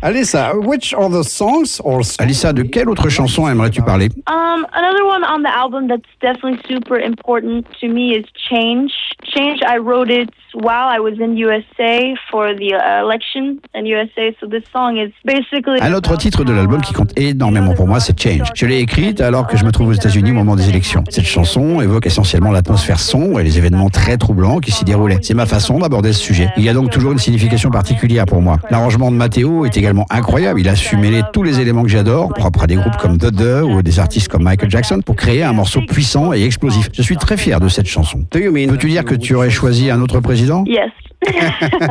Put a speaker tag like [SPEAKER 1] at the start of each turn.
[SPEAKER 1] Alyssa, which other songs or...
[SPEAKER 2] Alyssa, de quelle autre chanson aimerais-tu parler?
[SPEAKER 3] Another one on the album that's definitely super important to me is Change. Change, I wrote it while I was in USA for the election in USA, so this song is basically...
[SPEAKER 2] Un autre titre de l'album qui compte énormément pour moi, c'est Change. Je l'ai écrite alors que je me trouve aux États-Unis au moment des élections. Cette chanson évoque essentiellement l'atmosphère sombre et les événements très troublants qui s'y déroulaient. C'est ma façon d'aborder ce sujet. Il y a donc toujours une signification particulière pour moi. L'arrangement de Matteo est également incroyable. Il a su mêler tous les éléments que j'adore, propres à des groupes comme The Deux ou des artistes comme Michael Jackson, pour créer un morceau puissant et explosif. Je suis très fier de cette chanson. Peux-tu dire que tu aurais choisi un autre président?
[SPEAKER 3] Yes.